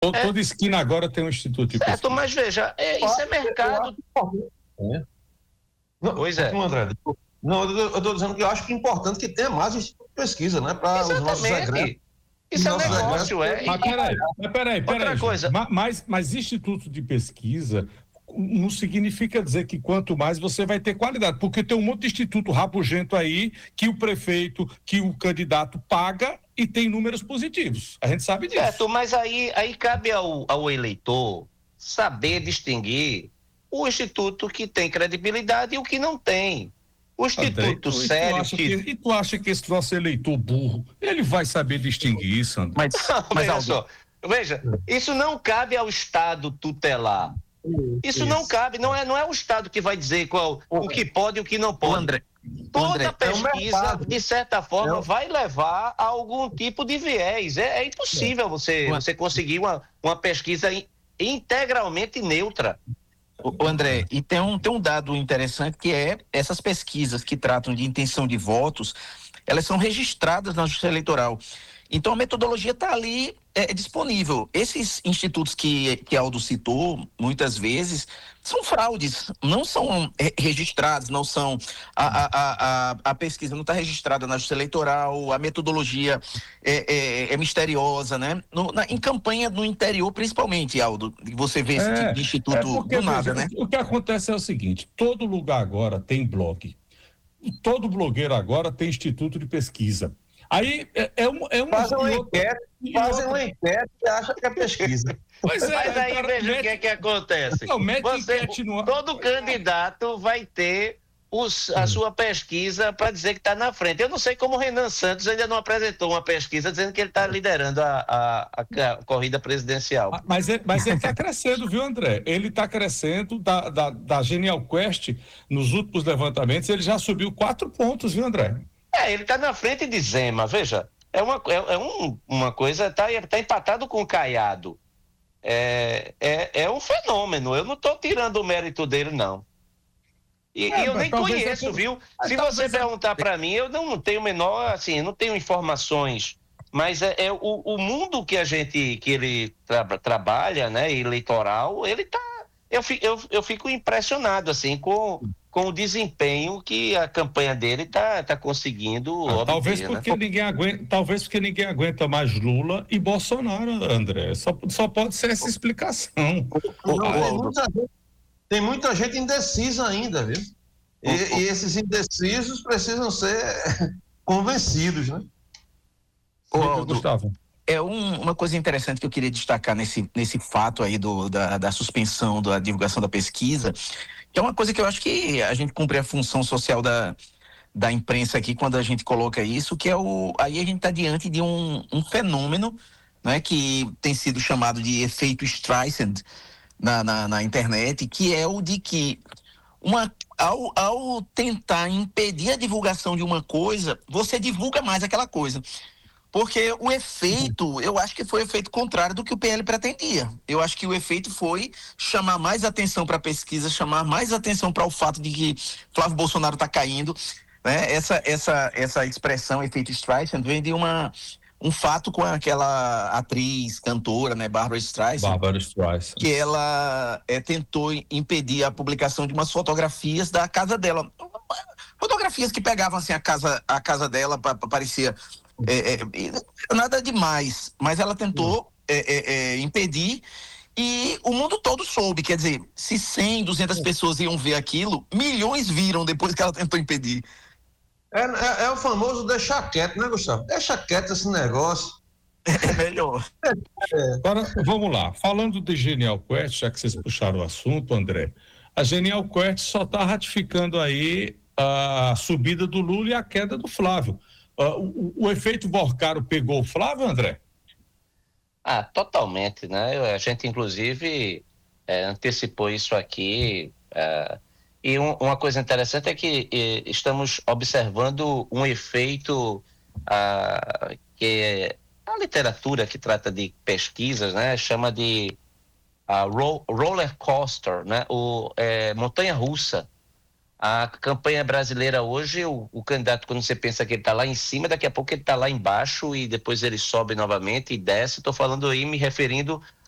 Toda esquina agora tem um instituto de pesquisa. Certo, mas veja, isso é mercado. Não, Pois é. André, não, eu estou dizendo que eu acho que é importante que tenha mais instituto de pesquisa, né? Para os nossos egressos. Isso é um negócio, Mas peraí. Outra coisa. Mas instituto de pesquisa não significa dizer que quanto mais você vai ter qualidade, porque tem um monte de instituto rabugento aí que o prefeito, que o candidato paga e tem números positivos. A gente sabe disso. Certo, mas aí cabe ao eleitor saber distinguir o instituto que tem credibilidade e o que não tem. O instituto André, sério... E tu acha que esse nosso eleitor burro, ele vai saber distinguir isso, André? Veja, isso não cabe ao Estado tutelar. Isso não cabe, não é o Estado que vai dizer o que pode e o que não pode. Toda pesquisa, de certa forma, vai levar a algum tipo de viés. É impossível você conseguir uma pesquisa integralmente neutra. O André, e tem um dado interessante que é essas pesquisas que tratam de intenção de votos, elas são registradas na Justiça Eleitoral. Então a metodologia está ali disponível. Esses institutos que Aldo citou, muitas vezes, são fraudes, não são registrados, não são. A pesquisa não está registrada na Justiça Eleitoral, a metodologia é misteriosa, né? Em campanha no interior, principalmente, Aldo, você vê esse tipo de instituto do nada, né? O que acontece é o seguinte: todo lugar agora tem blog, e todo blogueiro agora tem instituto de pesquisa. Aí fazem uma enquete e acham que é pesquisa. Mas aí veja o que acontece. Todo candidato vai ter a sua pesquisa para dizer que está na frente. Eu não sei como o Renan Santos ainda não apresentou uma pesquisa dizendo que ele está liderando a corrida presidencial. Mas ele está crescendo, viu, André? Ele está crescendo da Genial Quest, nos últimos levantamentos, ele já subiu 4 pontos, viu, André? Ele está na frente de Zema, veja, uma coisa, está empatado com o Caiado. É um fenômeno, eu não estou tirando o mérito dele, não. E eu nem conheço, viu? Se você perguntar para mim, eu não tenho menor, assim, não tenho informações, mas o mundo que ele trabalha, né, eleitoral, ele tá, eu fico impressionado, assim, com o desempenho que a campanha dele tá conseguindo obter. Talvez porque ninguém aguenta mais Lula e Bolsonaro, André. Só pode ser essa explicação. Tem muita gente indecisa ainda, viu? E esses indecisos precisam ser convencidos, né? Gustavo. Uma coisa interessante que eu queria destacar nesse fato aí da suspensão da divulgação da pesquisa, que é uma coisa que eu acho que a gente cumpre a função social da imprensa aqui quando a gente coloca isso, que aí a gente está diante de um fenômeno, né, que tem sido chamado de efeito Streisand na internet, que é o de que ao tentar impedir a divulgação de uma coisa, você divulga mais aquela coisa. Porque o efeito, eu acho que foi o efeito contrário do que o PL pretendia. Eu acho que o efeito foi chamar mais atenção para a pesquisa, chamar mais atenção para o fato de que Flávio Bolsonaro está caindo, né? Essa expressão, efeito Streisand, vem de um fato com aquela atriz, cantora, né, Barbra Streisand, que ela tentou impedir a publicação de umas fotografias da casa dela. Fotografias que pegavam assim a casa dela, parecia... nada demais, mas ela tentou impedir e o mundo todo soube, quer dizer, se 100, 200 pessoas iam ver aquilo, milhões viram depois que ela tentou impedir. É o famoso deixar quieto, né, Gustavo? Deixa quieto esse negócio. É melhor. Agora, vamos lá, falando de Genial Quest, já que vocês puxaram o assunto, André, a Genial Quest só está ratificando aí a subida do Lula e a queda do Flávio. O efeito Borcaro pegou o Flávio, André? Totalmente, né? A gente, inclusive, antecipou isso aqui. E uma coisa interessante é que estamos observando um efeito que a literatura que trata de pesquisas, né, chama de roller coaster, né? Montanha-russa. A campanha brasileira hoje, o candidato, quando você pensa que ele está lá em cima, daqui a pouco ele está lá embaixo e depois ele sobe novamente e desce. Estou falando aí, me referindo